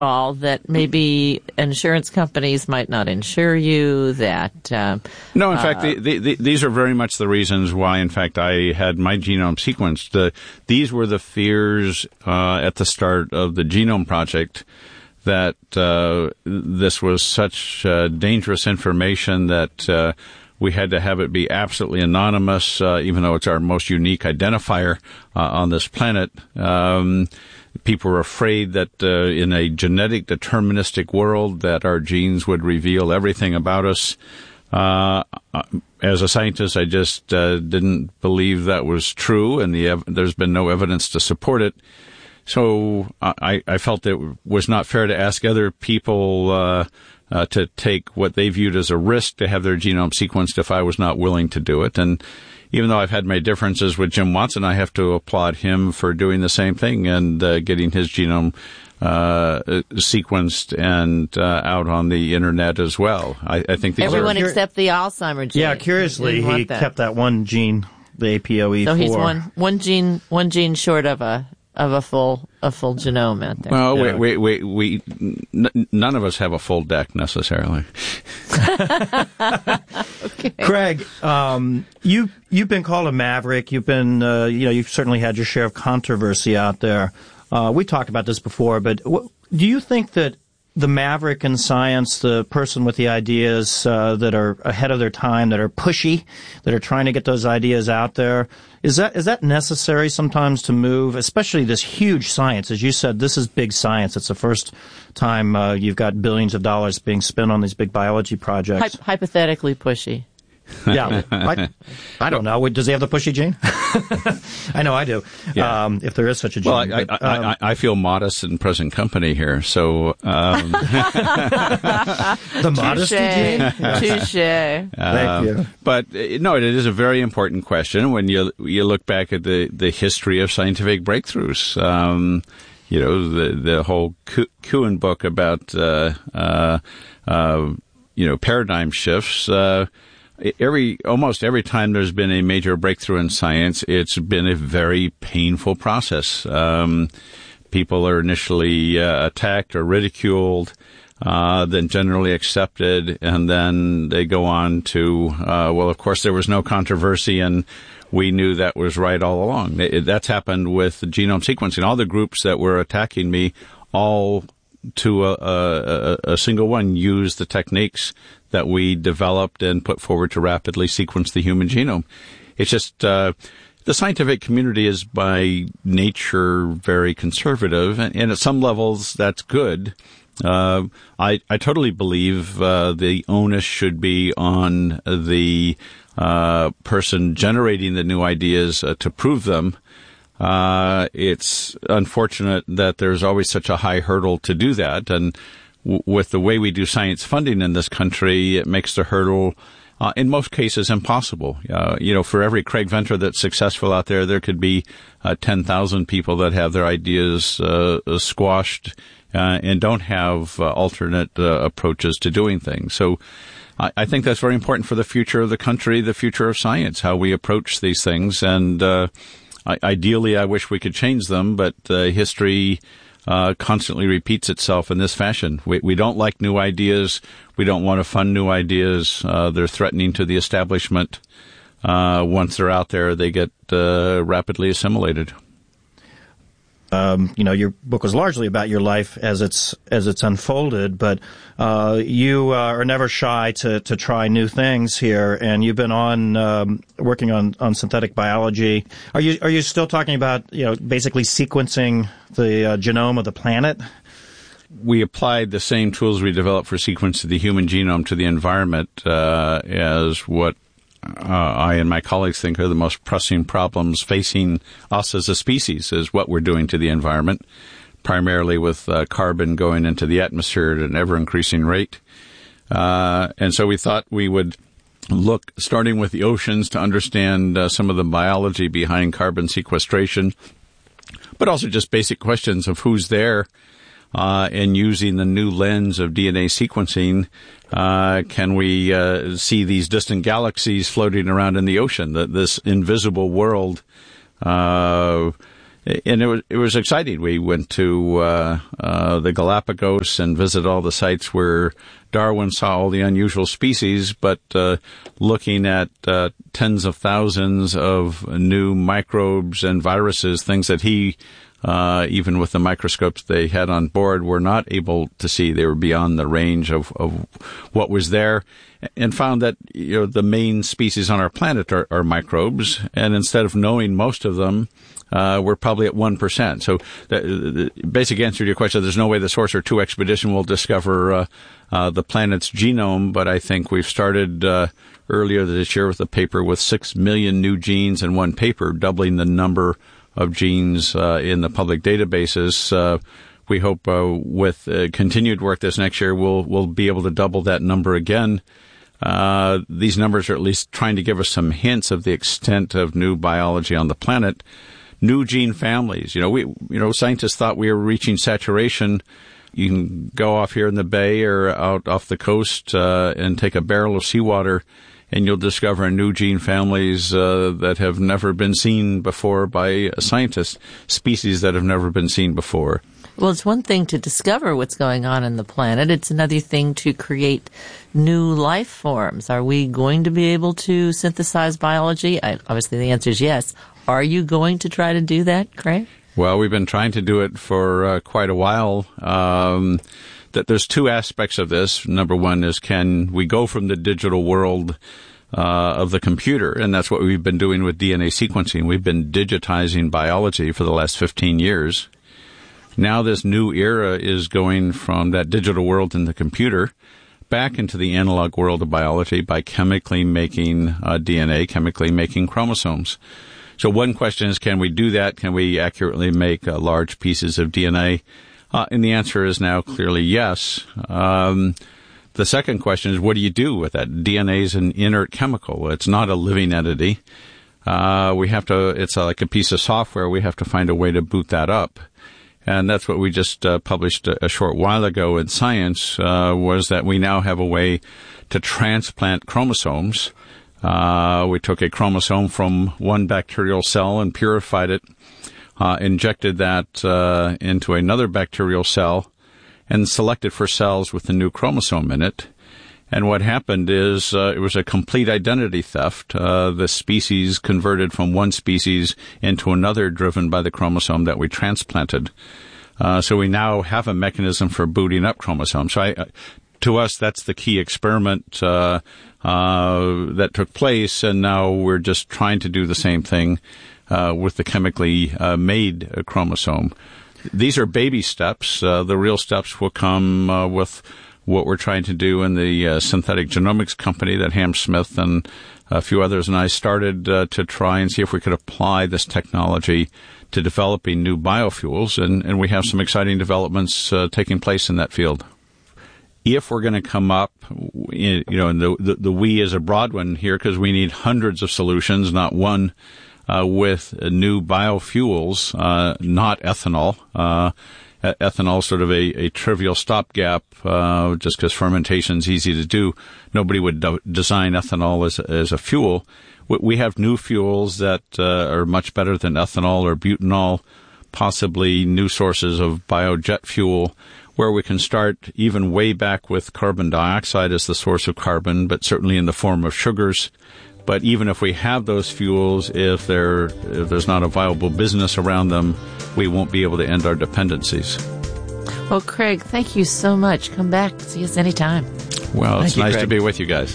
all that maybe insurance companies might not insure you, that... No, in fact, these are very much the reasons why, in fact, I had my genome sequenced. These were the fears at the start of the Genome Project, that this was such dangerous information that we had to have it be absolutely anonymous, even though it's our most unique identifier on this planet. People were afraid that in a genetic deterministic world that our genes would reveal everything about us. As a scientist, I just didn't believe that was true, and there's been no evidence to support it. So I felt it was not fair to ask other people to take what they viewed as a risk to have their genome sequenced if I was not willing to do it. And even though I've had my differences with Jim Watson, I have to applaud him for doing the same thing and getting his genome sequenced and out on the internet as well. I think these everyone except the Alzheimer gene. Yeah, curiously, he kept that one gene, the APOE4. So he's one gene short of a full genome out there. Well, yeah. None of us have a full deck necessarily. Okay. Craig, you've been called a maverick. You've been, you've certainly had your share of controversy out there. We talked about this before, but do you think that the maverick in science, the person with the ideas that are ahead of their time, that are pushy, that are trying to get those ideas out there, is that necessary sometimes to move, especially this huge science? As you said, this is big science. It's the first time you've got billions of dollars being spent on these big biology projects. Hypothetically pushy. Yeah, I don't know. Does he have the pushy gene? I know I do. Yeah. If there is such a gene. Well, I feel modest in present company here, so the modesty gene. Touche. Thank you. But no, it is a very important question when you look back at the history of scientific breakthroughs. The whole Kuhn book about paradigm shifts. Almost every time there's been a major breakthrough in science, it's been a very painful process. People are initially attacked or ridiculed, then generally accepted, and then they go on to, of course there was no controversy and we knew that was right all along. That's happened with genome sequencing. All the groups that were attacking me, all to a single one, used the techniques that we developed and put forward to rapidly sequence the human genome. It's just the scientific community is by nature very conservative, and at some levels that's good. I totally believe the onus should be on the person generating the new ideas to prove them. It's unfortunate that there's always such a high hurdle to do that, and with the way we do science funding in this country, it makes the hurdle, in most cases, impossible. For every Craig Venter that's successful out there could be 10,000 people that have their ideas squashed and don't have alternate approaches to doing things. So I think that's very important for the future of the country, the future of science, how we approach these things. And ideally, I wish we could change them, but history constantly repeats itself in this fashion. We don't like new ideas. We don't want to fund new ideas. They're threatening to the establishment. Once they're out there, they get rapidly assimilated. Your book was largely about your life as it's unfolded, but you are never shy to try new things here, and you've been working on synthetic biology. Are you still talking about basically sequencing the genome of the planet? We applied the same tools we developed for sequencing the human genome to the environment as what I and my colleagues think are the most pressing problems facing us as a species, is what we're doing to the environment, primarily with carbon going into the atmosphere at an ever-increasing rate. And so we thought we would look, starting with the oceans, to understand some of the biology behind carbon sequestration, but also just basic questions of who's there. And using the new lens of DNA sequencing, can we see these distant galaxies floating around in the ocean, this invisible world? And it was exciting. We went to the Galapagos and visited all the sites where Darwin saw all the unusual species, but looking at tens of thousands of new microbes and viruses, things that he, even with the microscopes they had on board, were not able to see. They were beyond the range of what was there, and found that the main species on our planet are microbes, and instead of knowing most of them, we're probably at 1%. So the basic answer to your question, there's no way the Sorcerer 2 expedition will discover the planet's genome, but I think we've started earlier this year with a paper with 6 million new genes in one paper, doubling the number of genes in the public databases. We hope with continued work this next year, we'll be able to double that number again. These numbers are at least trying to give us some hints of the extent of new biology on the planet. New gene families. Scientists thought we were reaching saturation. You can go off here in the Bay or out off the coast and take a barrel of seawater, and you'll discover new gene families that have never been seen before by scientists, species that have never been seen before. Well, it's one thing to discover what's going on in the planet. It's another thing to create new life forms. Are we going to be able to synthesize biology? Obviously, the answer is yes. Are you going to try to do that, Craig? Well, we've been trying to do it for quite a while. That there's two aspects of this. Number one is, can we go from the digital world of the computer? And that's what we've been doing with DNA sequencing. We've been digitizing biology for the last 15 years. Now this new era is going from that digital world in the computer back into the analog world of biology by chemically making DNA, chemically making chromosomes. So one question is, can we do that? Can we accurately make large pieces of DNA? And the answer is now clearly yes. The second question is, what do you do with that? DNA is an inert chemical. It's not a living entity. It's like a piece of software. We have to find a way to boot that up. And that's what we just published a short while ago in Science, was that we now have a way to transplant chromosomes. We took a chromosome from one bacterial cell and purified it, injected that into another bacterial cell, and selected for cells with the new chromosome in it. And what happened is it was a complete identity theft. The species converted from one species into another, driven by the chromosome that we transplanted. So we now have a mechanism for booting up chromosomes. So to us, that's the key experiment that took place, and now we're just trying to do the same thing with the chemically made chromosome. These are baby steps. The real steps will come with what we're trying to do in the synthetic genomics company that Ham Smith and a few others and I started to try and see if we could apply this technology to developing new biofuels, and we have some exciting developments taking place in that field. If we're going to come up, and the we is a broad one here because we need hundreds of solutions, not one, with new biofuels, not ethanol. Ethanol sort of a trivial stopgap, just because fermentation's easy to do. Nobody would design ethanol as a fuel. We have new fuels that are much better than ethanol or butanol, possibly new sources of biojet fuel, where we can start even way back with carbon dioxide as the source of carbon, but certainly in the form of sugars. But even if we have those fuels, if there's not a viable business around them, we won't be able to end our dependencies. Well, Craig, thank you so much. Come back. See us anytime. Well, it's nice to be with you guys.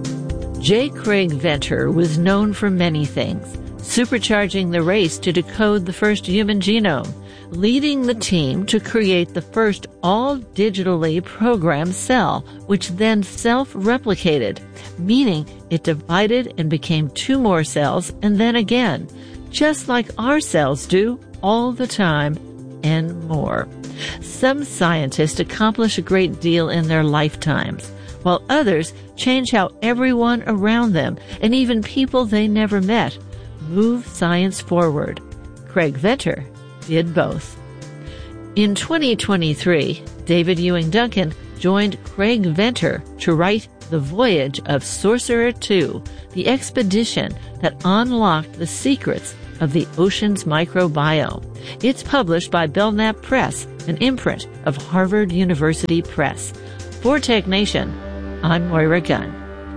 J. Craig Venter was known for many things: supercharging the race to decode the first human genome, leading the team to create the first all-digitally programmed cell, which then self-replicated, meaning it divided and became two more cells and then again, just like our cells do all the time, and more. Some scientists accomplish a great deal in their lifetimes, while others change how everyone around them, and even people they never met, move science forward. Craig Venter did both. In 2023, David Ewing Duncan joined Craig Venter to write The Voyage of Sorcerer II, the expedition that unlocked the secrets of the ocean's microbiome. It's published by Belknap Press, an imprint of Harvard University Press. For Tech Nation, I'm Moira Gunn.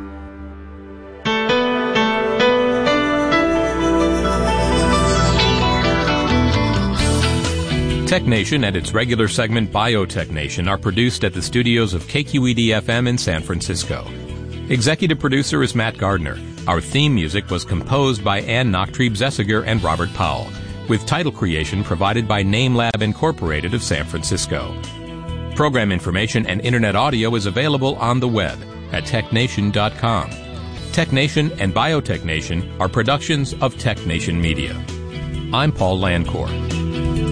Tech Nation and its regular segment Biotech Nation are produced at the studios of KQED-FM in San Francisco. Executive producer is Matt Gardner. Our theme music was composed by Ann Nachtrieb-Zessiger and Robert Powell, with title creation provided by NameLab Incorporated of San Francisco. Program information and Internet audio is available on the web at technation.com. Tech Nation and Biotech Nation are productions of Tech Nation Media. I'm Paul Landcore.